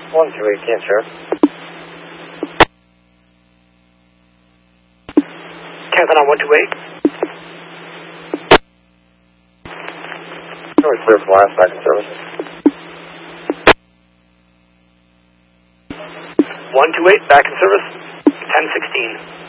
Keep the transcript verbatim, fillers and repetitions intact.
one two eight, can't share. Canton on one two eight. Really clear for last back in service. one two eight, back in service. ten sixteen.